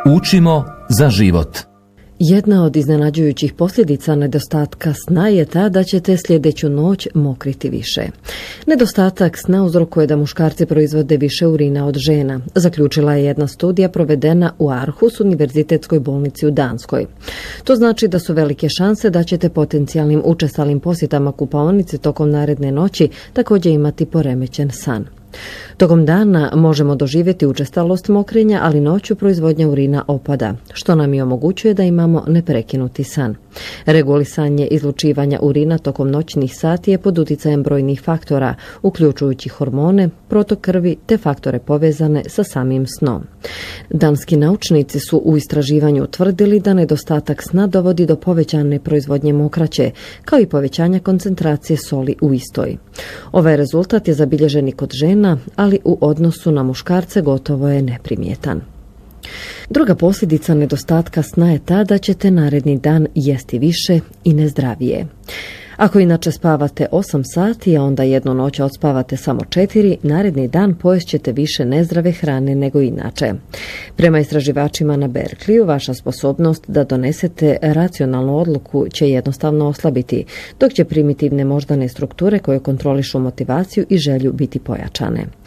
Učimo za život. Jedna od iznenađujućih posljedica nedostatka sna je ta da ćete sljedeću noć mokriti više. Nedostatak sna uzrokuje da muškarci proizvode više urina od žena, zaključila je jedna studija provedena u Aarhus, univerzitetskoj bolnici u Danskoj. To znači da su velike šanse da ćete potencijalnim učestalim posjetama kupaonice tokom naredne noći također imati poremećen san. Tokom dana možemo doživjeti učestalost mokrenja, ali noću proizvodnja urina opada, što nam i omogućuje da imamo neprekinuti san. Regulisanje izlučivanja urina tokom noćnih sati je pod utjecajem brojnih faktora, uključujući hormone, protok krvi te faktore povezane sa samim snom. Danski naučnici su u istraživanju utvrdili da nedostatak sna dovodi do povećane proizvodnje mokraće, kao i povećanja koncentracije soli u istoj. Ovaj rezultat je zabilježen i kod žena, ali u odnosu na muškarce gotovo je neprimjetan. Druga posljedica nedostatka sna je ta da ćete naredni dan jesti više i nezdravije. Ako inače spavate 8 sati, a onda jednu noć odspavate samo 4, naredni dan pojest ćete više nezdrave hrane nego inače. Prema istraživačima na Berkeleyu, vaša sposobnost da donesete racionalnu odluku će jednostavno oslabiti, dok će primitivne moždane strukture koje kontrolišu motivaciju i želju biti pojačane.